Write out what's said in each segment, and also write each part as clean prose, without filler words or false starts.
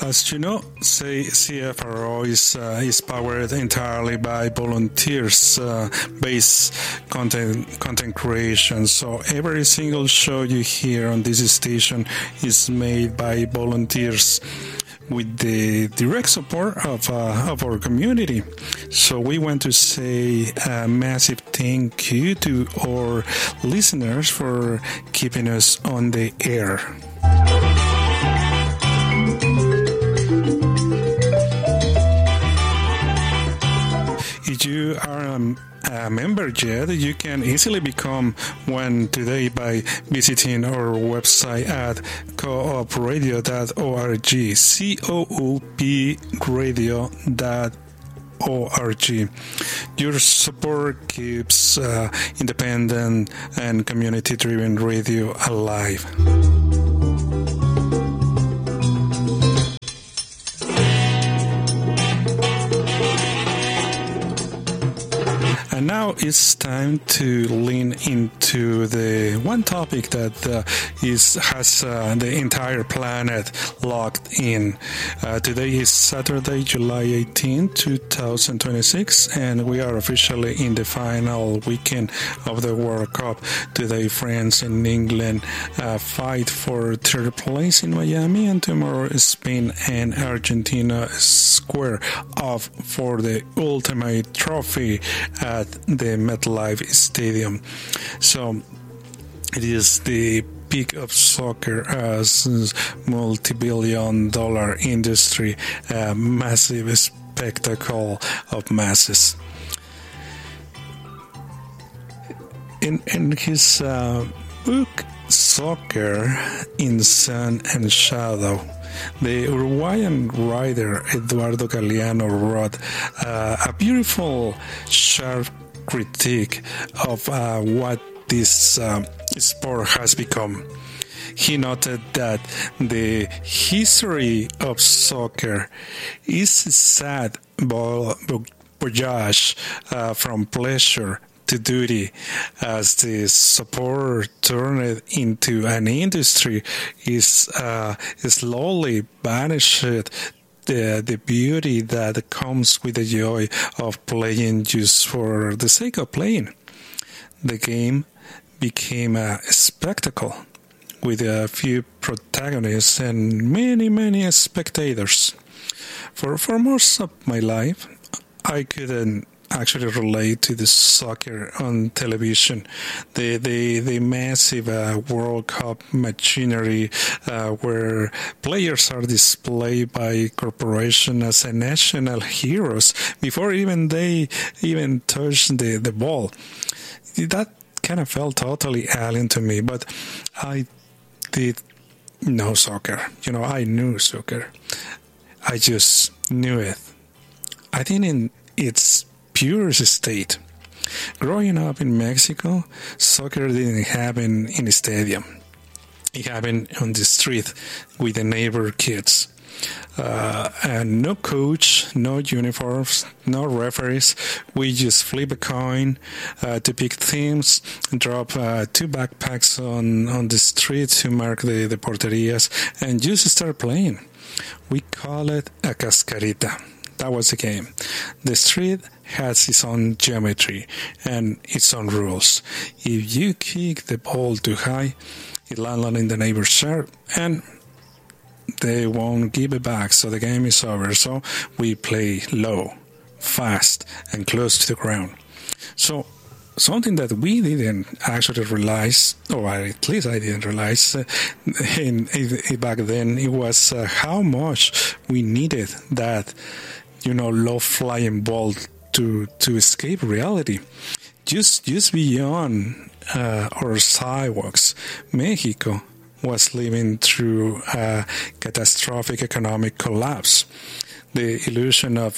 As you know, CFRO is powered entirely by volunteers-based content creation. So every single show you hear on this station is made by volunteers with the direct support of our community. So we want to say a massive thank you to our listeners for keeping us on the air. If you are a member yet, you can easily become one today by visiting our website at coopradio.org, coopradio.org. Your support keeps independent and community-driven radio alive. And now it's time to lean into the one topic that has the entire planet locked in. Today is Saturday, July 18, 2026, and we are officially in the final weekend of the World Cup. Today, France and England fight for third place in Miami, and tomorrow Spain and Argentina square off for the ultimate trophy at the MetLife Stadium. So it is the peak of soccer as multi-billion-dollar industry, a massive spectacle of masses. In his book Soccer in Sun and Shadow, the Uruguayan writer Eduardo Galeano wrote a beautiful, sharp critique of what this sport has become. He noted that the history of soccer is a sad voyage from pleasure to duty, as the sport turned into an industry is slowly vanished the beauty that comes with the joy of playing just for the sake of playing. The game became a spectacle with a few protagonists and many spectators. For most of my life, I couldn't actually relate to the soccer on television, the massive World Cup machinery where players are displayed by corporations as national heroes before they touch the ball. That kind of felt totally alien to me, but I did know soccer. I knew soccer. I just knew it. I think in its purest state. Growing up in Mexico, soccer didn't happen in a stadium. It happened on the street with the neighbor kids. And no coach, no uniforms, no referees. We just flip a coin to pick teams, drop 2 backpacks on the street to mark the porterias, and just start playing. We call it a cascarita. That was the game. The street has its own geometry and its own rules. If you kick the ball too high, it lands in the neighbor's shirt and they won't give it back, so the game is over. So we play low, fast, and close to the ground. So something that we didn't actually realize, or at least I didn't realize back then, it was how much we needed that low-flying ball to escape reality. Just beyond our sidewalks, Mexico was living through a catastrophic economic collapse. The illusion of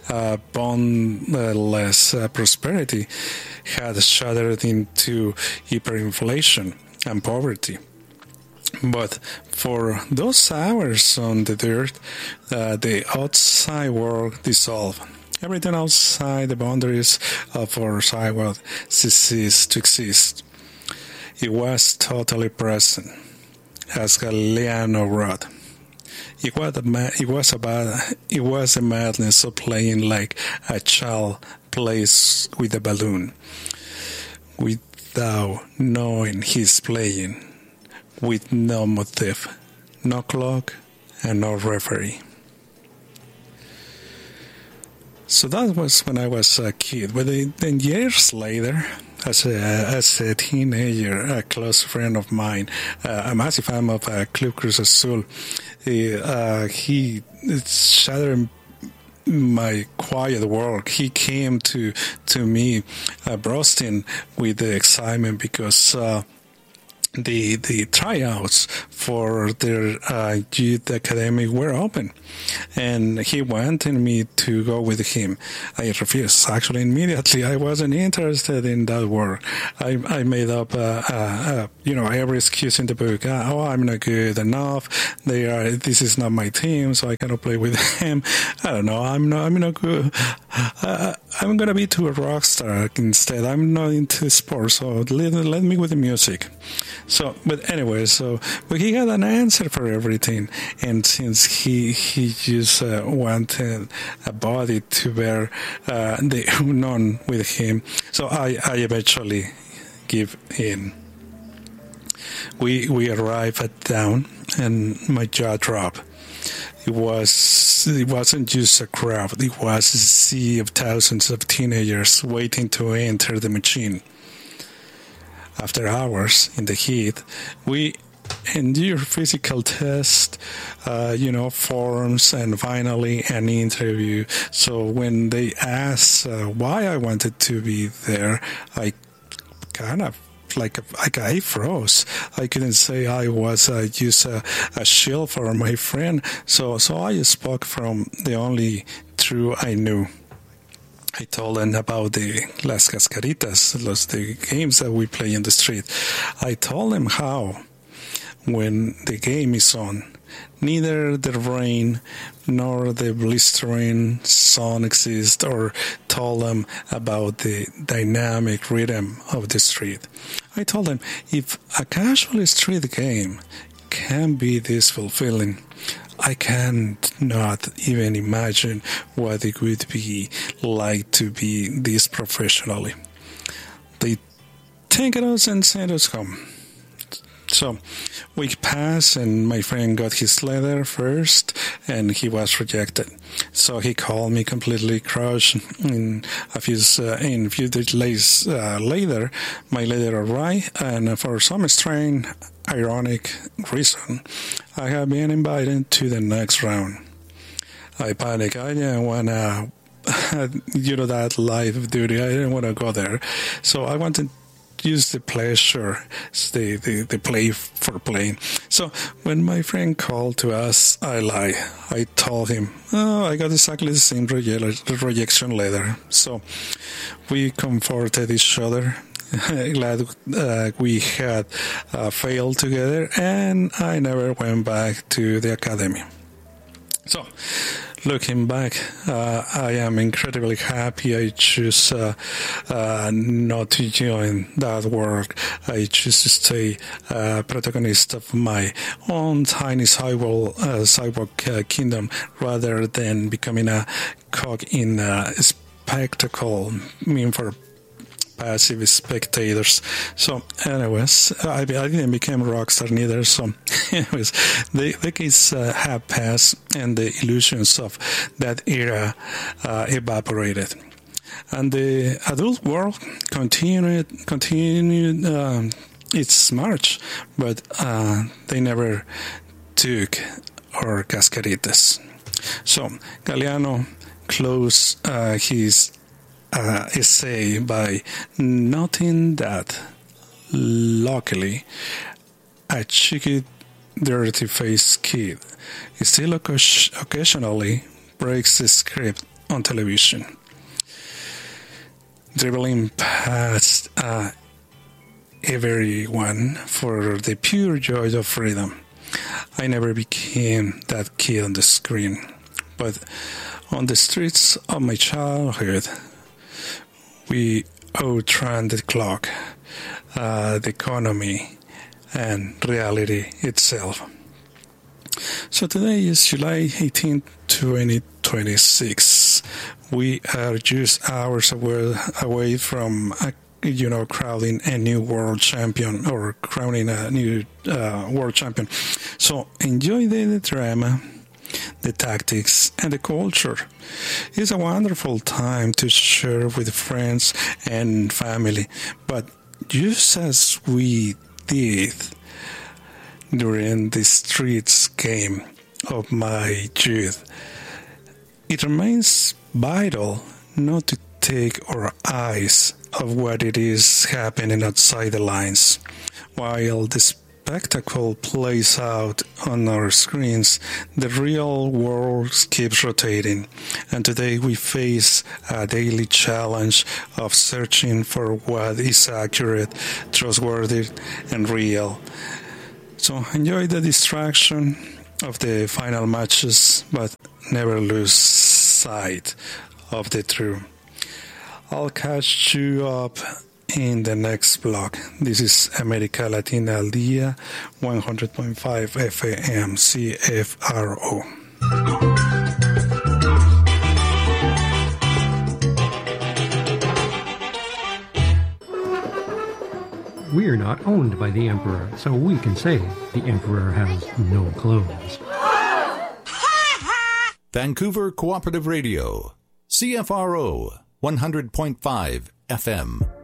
boundless prosperity had shattered into hyperinflation and poverty. But for those hours on the dirt, the outside world dissolved. Everything outside the boundaries of our sidewalk ceased to exist. It was totally present, as Galeano wrote. It was a madness of playing like a child plays with a balloon, without knowing he's playing, with no motive, no clock, and no referee. So that was when I was a kid. But then years later, as a teenager, a close friend of mine, a massive fan of Club Cruz Azul, he shattered my quiet world. He came to me, bursting with the excitement because the tryouts for their youth academy were open, and he wanted me to go with him. I refused. Actually, immediately, I wasn't interested in that work. I made up, every excuse in the book. I'm not good enough. This is not my team, so I cannot play with them. I don't know. I'm not good. I'm gonna be to a rock star instead. I'm not into sports, so let me with the music. But he had an answer for everything, and since he just wanted a body to bear the unknown with him, so I eventually give in. We arrived at town, and my jaw dropped. It wasn't just a crowd; it was a sea of thousands of teenagers waiting to enter the machine. After hours in the heat, we endure physical tests, forms, and finally an interview. So when they asked why I wanted to be there, I kind of I froze. I couldn't say I was just a shield for my friend. So I spoke from the only truth I knew. I told them about the Las Cascaritas, the games that we play in the street. I told them how, when the game is on, neither the rain nor the blistering sun exist, or told them about the dynamic rhythm of the street. I told them, if a casual street game can be this fulfilling, I cannot even imagine what it would be like to be this professionally. They take us and sent us home. So, week passed, and my friend got his letter first, and he was rejected. So he called me completely crushed. A few days later, my letter arrived, and for some strange, ironic reason, I have been invited to the next round. I panicked. I didn't want to, that life of duty. I didn't want to go there. So I wanted use the pleasure, the play for playing. So when my friend called to us, I lied. I told him, I got exactly the same rejection letter. So we comforted each other. Glad we had failed together, and I never went back to the academy. So, looking back, I am incredibly happy I choose not to join that work. I choose to stay protagonist of my own tiny cyborg kingdom rather than becoming a cog in a spectacle meant for passive spectators. So, anyways, I didn't become a rock star neither. So, anyways, the decades have passed, and the illusions of that era evaporated, and the adult world continued its march, but they never took our cascaritas. So, Galeano closed his essay by noting that, luckily, a cheeky, dirty-faced kid still occasionally breaks the script on television, dribbling past everyone for the pure joy of freedom. I never became that kid on the screen, but on the streets of my childhood, we outran the clock, the economy, and reality itself. So today is July 18, 2026. We are just hours away from, crowning a new world champion or crowning a new world champion. So enjoy the drama, the tactics, and the culture. It's a wonderful time to share with friends and family, but just as we did during the streets game of my youth, it remains vital not to take our eyes off what it is happening outside the lines. While the spectacle plays out on our screens, the real world keeps rotating, and today we face a daily challenge of searching for what is accurate, trustworthy, and real. So enjoy the distraction of the final matches, but never lose sight of the truth. I'll catch you up in the next block. This is America Latina al Día, 100.5 FM CFRO. We are not owned by the Emperor, so we can say the Emperor has no clothes. Vancouver Cooperative Radio, CFRO 100.5 FM.